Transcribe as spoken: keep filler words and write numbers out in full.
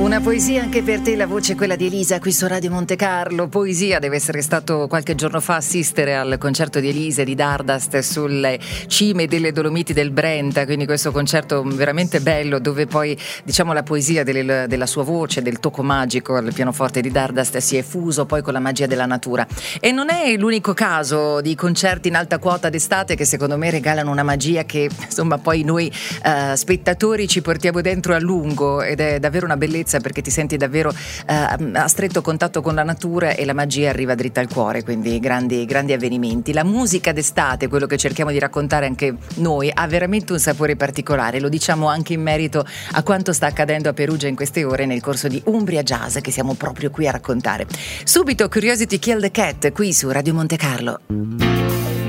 Una poesia anche per te, la voce è quella di Elisa qui su Radio Monte Carlo. Poesia, deve essere stato qualche giorno fa assistere al concerto di Elisa e di Dardust sulle cime delle Dolomiti del Brenta, quindi questo concerto veramente bello dove poi diciamo la poesia delle, della sua voce, del tocco magico al pianoforte di Dardust si è fuso poi con la magia della natura. E non è l'unico caso di concerti in alta quota d'estate che secondo me regalano una magia che insomma poi noi uh, spettatori ci portiamo dentro a lungo, ed è davvero una bellezza perché ti senti davvero eh, a stretto contatto con la natura e la magia arriva dritta al cuore, quindi grandi, grandi avvenimenti. La musica d'estate, quello che cerchiamo di raccontare anche noi, ha veramente un sapore particolare, lo diciamo anche in merito a quanto sta accadendo a Perugia in queste ore nel corso di Umbria Jazz che siamo proprio qui a raccontare. Subito Curiosity Kill the Cat qui su Radio Monte Carlo.